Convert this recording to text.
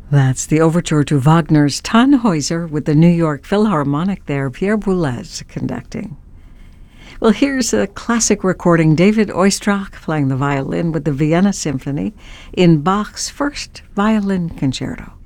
That's the overture to Wagner's Tannhäuser with the New York Philharmonic there, Pierre Boulez conducting. Well, here's a classic recording, David Oistrakh playing the violin with the Vienna Symphony in Bach's first violin concerto.